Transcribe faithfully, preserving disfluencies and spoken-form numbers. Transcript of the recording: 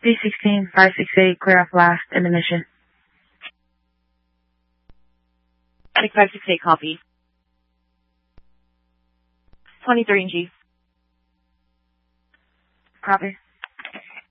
D sixteen five six eight, clear off last and emission. six five six eight, copy. twenty-three in G. Copy.